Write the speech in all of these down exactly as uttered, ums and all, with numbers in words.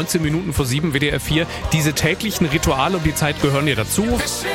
neunzehn Minuten vor sieben, W D R vier. Diese täglichen Rituale um die Zeit gehören ja dazu.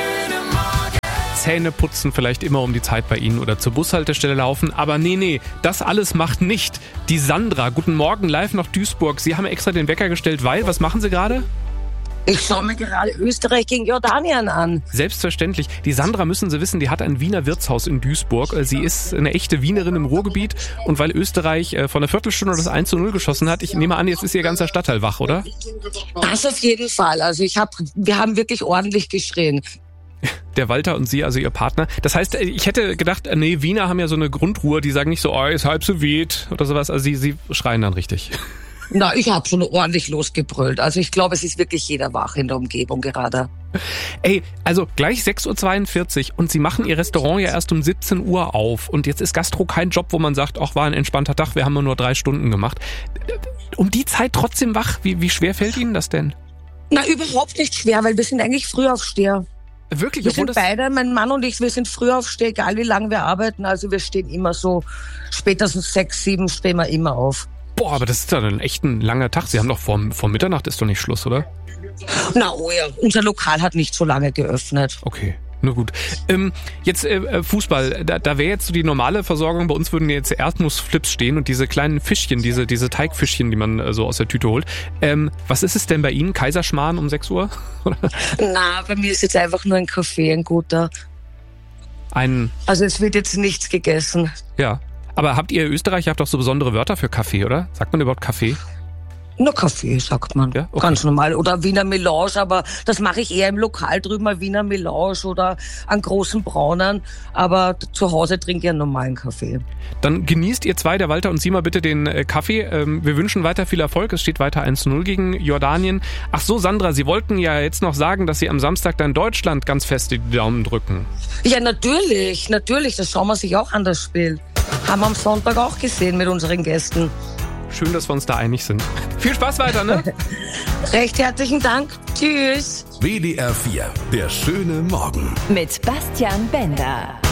Zähne putzen vielleicht immer um die Zeit bei Ihnen oder zur Bushaltestelle laufen. Aber nee, nee, das alles macht nicht die Sandra. Guten Morgen, live nach Duisburg. Sie haben extra den Wecker gestellt, weil, was machen Sie gerade? Ich schaue mir gerade Österreich gegen Jordanien an. Selbstverständlich. Die Sandra, müssen Sie wissen, die hat ein Wiener Wirtshaus in Duisburg. Sie ist eine echte Wienerin im Ruhrgebiet. Und weil Österreich vor einer Viertelstunde das eins zu null geschossen hat, ich nehme an, jetzt ist Ihr ganzer Stadtteil wach, oder? Das auf jeden Fall. Also ich hab, wir haben wirklich ordentlich geschrien. Der Walter und Sie, also Ihr Partner. Das heißt, ich hätte gedacht, nee, Wiener haben ja so eine Grundruhe, die sagen nicht so, oh, ist halb so wild oder sowas. Also Sie, Sie schreien dann richtig. Na, ich habe schon ordentlich losgebrüllt. Also ich glaube, es ist wirklich jeder wach in der Umgebung gerade. Ey, also gleich sechs Uhr zweiundvierzig und Sie machen Ihr Restaurant ja erst um siebzehn Uhr auf. Und jetzt ist Gastro kein Job, wo man sagt, ach, war ein entspannter Tag, wir haben nur drei Stunden gemacht. Um die Zeit trotzdem wach? Wie, wie schwer fällt Ihnen das denn? Na, überhaupt nicht schwer, weil wir sind eigentlich Frühaufsteher. Wirklich? Wir sind beide, mein Mann und ich, wir sind Frühaufsteher, egal wie lange wir arbeiten. Also wir stehen immer so, spätestens sechs, sieben stehen wir immer auf. Boah, aber das ist ja ein echt ein langer Tag. Sie haben doch vor, vor Mitternacht ist doch nicht Schluss, oder? Na oh ja, unser Lokal hat nicht so lange geöffnet. Okay, nur gut. Ähm, jetzt äh, Fußball, da, da wäre jetzt so die normale Versorgung. Bei uns würden jetzt Erdnussflips stehen und diese kleinen Fischchen, diese, diese Teigfischchen, die man äh, so aus der Tüte holt. Ähm, was ist es denn bei Ihnen? Kaiserschmarrn um sechs Uhr? Na, bei mir ist jetzt einfach nur ein Kaffee, ein guter. Ein... Also es wird jetzt nichts gegessen. Ja. Aber habt ihr Österreich, ihr habt doch so besondere Wörter für Kaffee, oder? Sagt man überhaupt Kaffee? Nur Kaffee, sagt man. Ja? Okay. Ganz normal. Oder Wiener Melange, aber das mache ich eher im Lokal drüben, mal Wiener Melange oder einen großen braunen. Aber zu Hause trinke ich einen normalen Kaffee. Dann genießt ihr zwei, der Walter und Sie, mal bitte den äh, Kaffee. Ähm, wir wünschen weiter viel Erfolg. Es steht weiter eins zu null gegen Jordanien. Ach so, Sandra, Sie wollten ja jetzt noch sagen, dass Sie am Samstag dann Deutschland ganz fest die Daumen drücken. Ja, natürlich, natürlich. Das schauen wir sich auch an, das Spiel. Haben wir am Sonntag auch gesehen mit unseren Gästen. Schön, dass wir uns da einig sind. Viel Spaß weiter, ne? Recht herzlichen Dank. Tschüss. W D R vier, der schöne Morgen. Mit Bastian Bender.